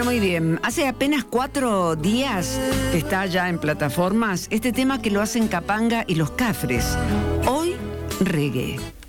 Muy bien, hace apenas 4 días que está ya en plataformas este tema que lo hacen Capanga y Los Cafres. Hoy, reggae.